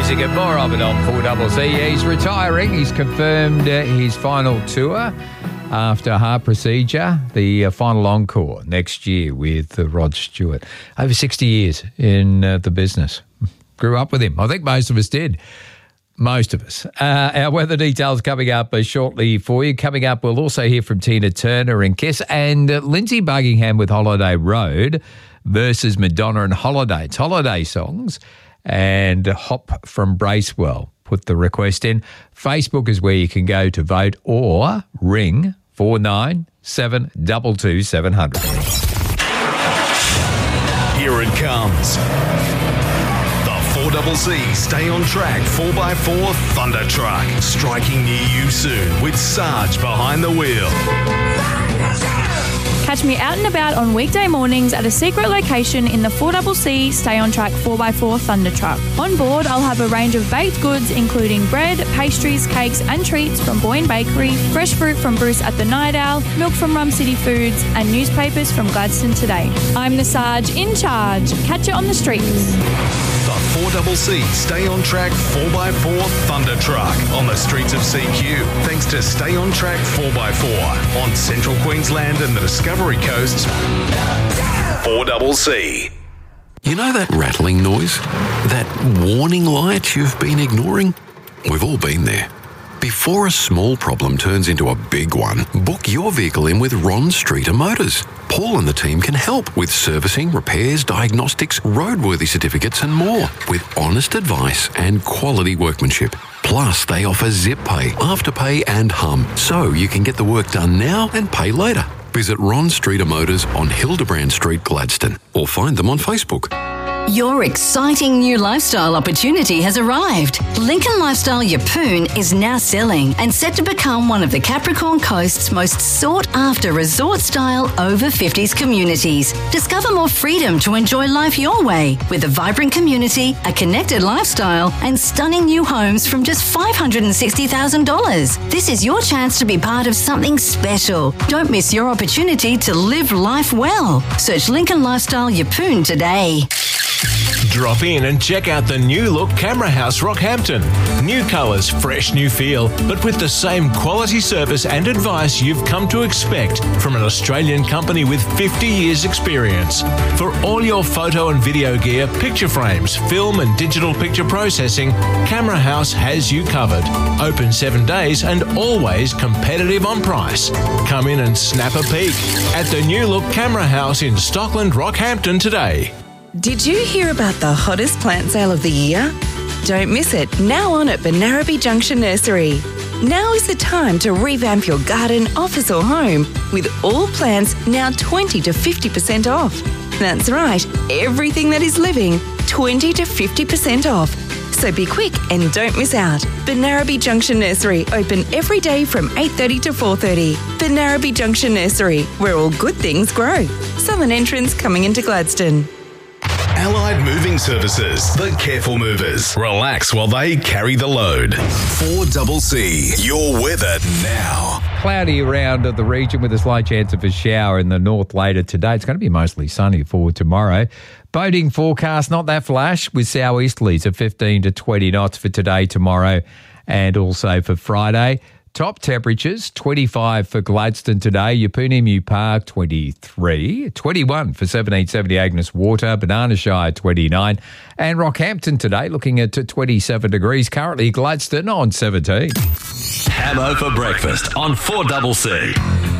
music and more of it on 4CC. He's retiring. He's confirmed his final tour after heart procedure, the final encore next year with Rod Stewart. Over 60 years in the business. Grew up with him. I think most of us did. Most of us. Our weather details coming up shortly for you. Coming up, we'll also hear from Tina Turner and Kiss and Lindsay Buckingham with Holiday Road versus Madonna and Holiday. It's holiday songs. And Hop from Bracewell put the request in. Facebook is where you can go to vote or ring 4972 700. Here it comes. 4CC Stay on Track 4x4 Thunder Truck. Striking near you soon with Sarge behind the wheel. Catch me out and about on weekday mornings at a secret location in the 4CC Stay on Track 4x4 Thunder Truck. On board, I'll have a range of baked goods including bread, pastries, cakes and treats from Boyne Bakery, fresh fruit from Bruce at the Night Owl, milk from Rum City Foods and newspapers from Gladstone Today. I'm the Sarge in charge. Catch it on the streets. The 4CC Stay on Track 4x4 Thunder Truck on the streets of CQ. Thanks to Stay on Track 4x4 on Central Queensland and the Discovery Coast. 4CC. You know that rattling noise? That warning light you've been ignoring? We've all been there. Before a small problem turns into a big one, book your vehicle in with Ron Streeter Motors. Paul and the team can help with servicing, repairs, diagnostics, roadworthy certificates and more with honest advice and quality workmanship. Plus, they offer Zip Pay, Afterpay and Hum, so you can get the work done now and pay later. Visit Ron Streeter Motors on Hildebrand Street, Gladstone, or find them on Facebook. Your exciting new lifestyle opportunity has arrived. Lincoln Lifestyle Yeppoon is now selling and set to become one of the Capricorn Coast's most sought-after resort-style over-50s communities. Discover more freedom to enjoy life your way with a vibrant community, a connected lifestyle and stunning new homes from just $560,000. This is your chance to be part of something special. Don't miss your opportunity to live life well. Search Lincoln Lifestyle Yeppoon today. Drop in and check out the new look Camera House Rockhampton. New colours, fresh new feel, but with the same quality service and advice you've come to expect from an Australian company with 50 years experience. For all your photo and video gear, picture frames, film and digital picture processing, Camera House has you covered. Open 7 days and always competitive on price. Come in and snap a peek at the new look Camera House in Stockland, Rockhampton today. Did you hear about the hottest plant sale of the year? Don't miss it, now on at Benarabi Junction Nursery. Now is the time to revamp your garden, office or home with all plants now 20 to 50% off. That's right, everything that is living, 20 to 50% off. So be quick and don't miss out. Benarabi Junction Nursery, open every day from 8:30 to 4:30. Benarabi Junction Nursery, where all good things grow. Southern entrance coming into Gladstone. Allied Moving Services, the careful movers. Relax while they carry the load. 4CC, your weather now. Cloudy around the region with a slight chance of a shower in the north later today. It's going to be mostly sunny for tomorrow. Boating forecast, not that flash, with southeasterlies of 15 to 20 knots for today, tomorrow, and also for Friday. Top temperatures, 25 for Gladstone today, Yeppoon Park 23, 21 for 1770 Agnes Water, Banana Shire 29, and Rockhampton today looking at 27 degrees, currently Gladstone on 17. Hammo for breakfast on 4CC.